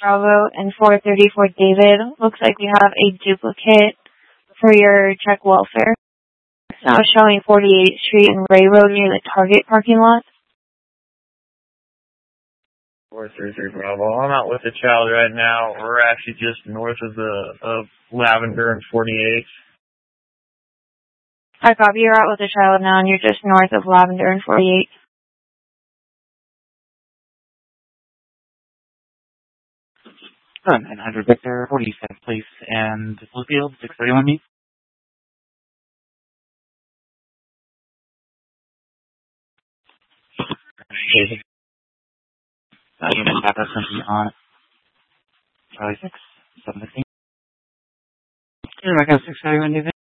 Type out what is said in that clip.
Bravo and 434 David. Looks like we have a duplicate for your check welfare. It's now showing 48th Street and Ray Road near the Target parking lot. 433 Bravo. I'm out with the child right now. We're actually just north of Lavender and 48th. I copy. You're out with the child now, and you're just north of Lavender and 48th. 900 Victor, 47th Place, and Bluefield, 631 me. Unit Papa Simply on Charlie 6, 715. You're back at 631 David.